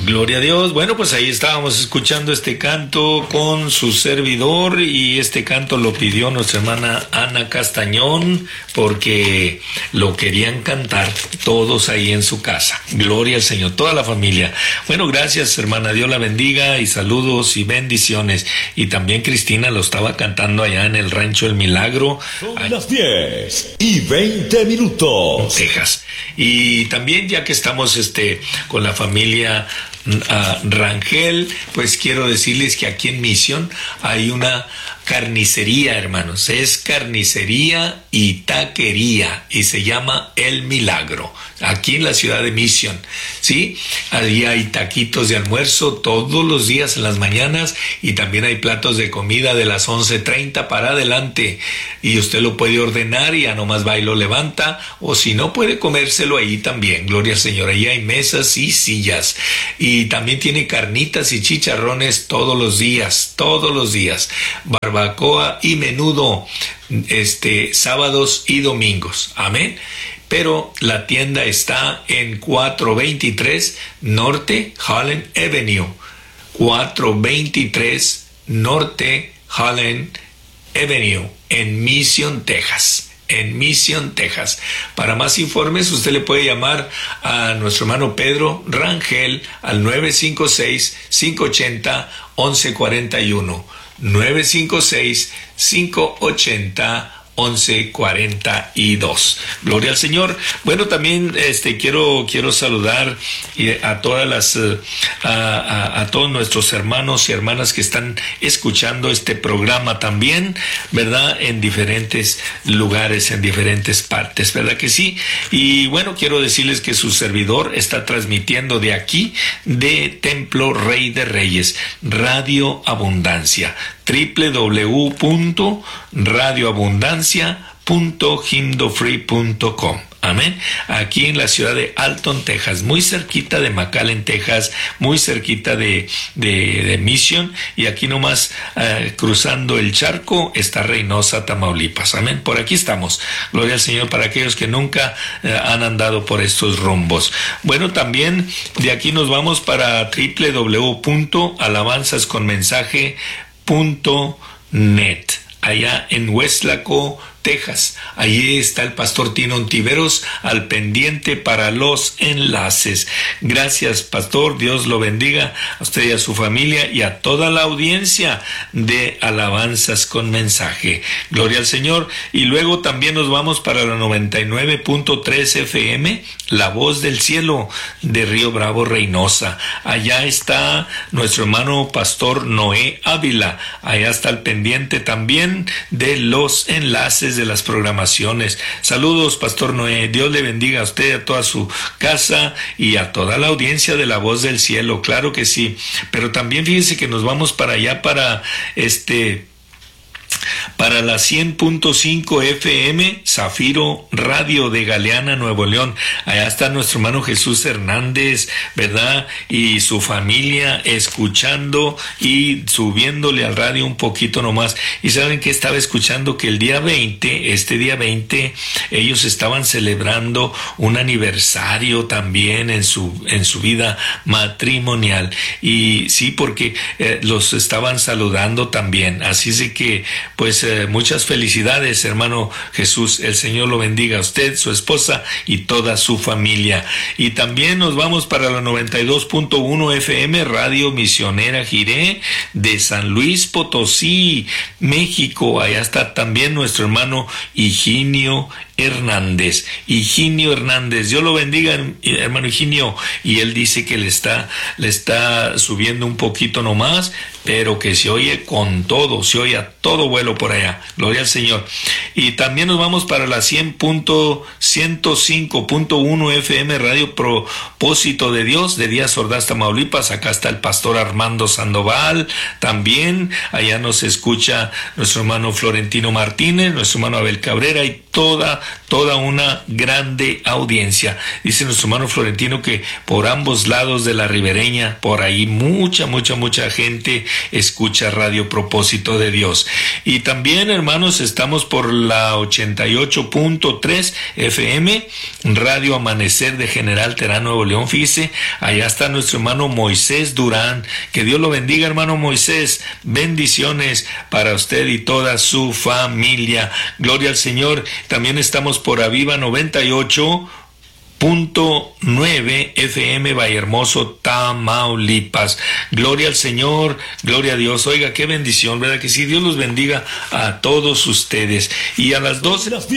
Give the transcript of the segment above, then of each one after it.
Gloria a Dios. Bueno, pues ahí estábamos escuchando este canto con su servidor, y este canto lo pidió nuestra hermana Ana Castañón porque lo querían cantar todos ahí en su casa. Gloria al Señor, toda la familia. Bueno, gracias, hermana, Dios la bendiga, y saludos y bendiciones. Y también Cristina lo estaba cantando allá en el Rancho El Milagro. Son las 10:20, Texas. Y también, ya que estamos con la familia Rangel, pues quiero decirles que aquí en Mission hay una carnicería, hermanos. Es carnicería y taquería, y se llama El Milagro, aquí en la ciudad de Mission, ¿sí? Allí hay taquitos de almuerzo todos los días en las mañanas, y también hay platos de comida de las 11:30 para adelante, y usted lo puede ordenar y ya nomás va y lo levanta, o si no, puede comérselo ahí también. Gloria al Señor. Ahí hay mesas y sillas, y también tiene carnitas y chicharrones todos los días, barbacoa y menudo, sábados y domingos. Amén. Pero la tienda está en 423 Norte Holland Avenue. 423 Norte Holland Avenue, en Mission, Texas. Para más informes, usted le puede llamar a nuestro hermano Pedro Rangel al 956-580-1141. 956-580-1142. Gloria al Señor. Bueno, también quiero saludar a todas a todos nuestros hermanos y hermanas que están escuchando este programa también, ¿verdad? En diferentes lugares, en diferentes partes, ¿verdad que sí? Y bueno, quiero decirles que su servidor está transmitiendo de aquí, de Templo Rey de Reyes, Radio Abundancia, www.radioabundancia.himdofree.com. Amén. Aquí en la ciudad de Alton, Texas, muy cerquita de McAllen, Texas, muy cerquita de Mission, y aquí nomás cruzando el charco está Reynosa, Tamaulipas. Amén. Por aquí estamos. Gloria al Señor para aquellos que nunca han andado por estos rumbos. Bueno, también de aquí nos vamos para www.alabanzasconmensaje.net, allá en Westlaco, Texas. Allí está el pastor Tino Ontiveros al pendiente para los enlaces. Gracias, pastor. Dios lo bendiga a usted y a su familia y a toda la audiencia de Alabanzas con Mensaje. Gloria al Señor. Y luego también nos vamos para la 99.3 FM, La Voz del Cielo, de Río Bravo, Reynosa. Allá está nuestro hermano pastor Noé Ávila. Allá está el pendiente también de los enlaces de las programaciones. Saludos, pastor Noé. Dios le bendiga a usted, a toda su casa y a toda la audiencia de La Voz del Cielo. Claro que sí. Pero también fíjense que nos vamos para allá, para la 100.5 FM, Zafiro Radio de Galeana, Nuevo León. Allá está nuestro hermano Jesús Hernández, ¿verdad? Y su familia escuchando y subiéndole al radio un poquito nomás. Y saben que estaba escuchando que el día 20, ellos estaban celebrando un aniversario también en su vida matrimonial. Y sí, porque los estaban saludando también. Así es de que pues muchas felicidades, hermano Jesús. El Señor lo bendiga a usted, su esposa y toda su familia. Y también nos vamos para la 92.1 FM, Radio Misionera Jiré, de San Luis Potosí, México. Allá está también nuestro hermano Higinio Hernández. Dios lo bendiga, hermano Higinio. Y él dice que le está subiendo un poquito nomás, pero que se oye con todo, se oye a todo vuelo por allá. Gloria al Señor. Y también nos vamos para la 105.1 FM, Radio Propósito de Dios, de Díaz Ordaz, Tamaulipas. Acá está el pastor Armando Sandoval. También allá nos escucha nuestro hermano Florentino Martínez, nuestro hermano Abel Cabrera y toda toda una grande audiencia. Dice nuestro hermano Florentino que por ambos lados de la ribereña, por ahí mucha gente escucha Radio Propósito de Dios. Y también, hermanos, estamos por la 88.3 FM, Radio Amanecer de General Terán, Nuevo León. Fíjese, allá está nuestro hermano Moisés Durán. Que Dios lo bendiga, hermano Moisés. Bendiciones para usted y toda su familia. Gloria al Señor. También estamos por Aviva 98.9 FM, Vallehermoso, Tamaulipas. Gloria al Señor, gloria a Dios. Oiga, qué bendición, ¿verdad que sí? Dios los bendiga a todos ustedes. Y a las 12, las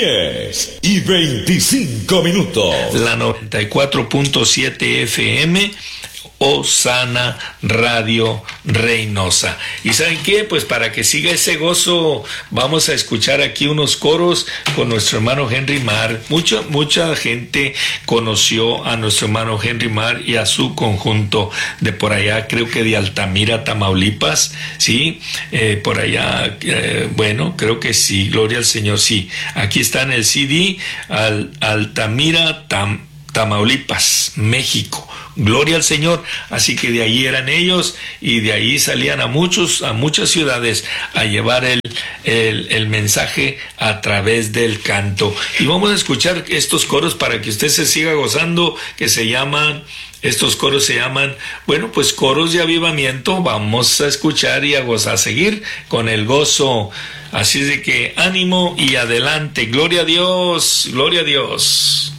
10:25, la 94.7 FM, Osana Radio Reynosa. ¿Y saben qué? Pues para que siga ese gozo, vamos a escuchar aquí unos coros con nuestro hermano Henry Marr. Mucha gente conoció a nuestro hermano Henry Marr y a su conjunto de por allá, creo que de Altamira, Tamaulipas, ¿sí? Por allá, bueno, creo que sí, gloria al Señor, sí. Aquí está en el CD, Altamira, Tamaulipas, México. Gloria al Señor. Así que de allí eran ellos y de ahí salían a muchas ciudades a llevar el mensaje a través del canto. Y vamos a escuchar estos coros para que usted se siga gozando, estos coros se llaman, bueno, pues coros de avivamiento. Vamos a escuchar y a gozar, a seguir con el gozo. Así es de que ánimo y adelante. Gloria a Dios, gloria a Dios.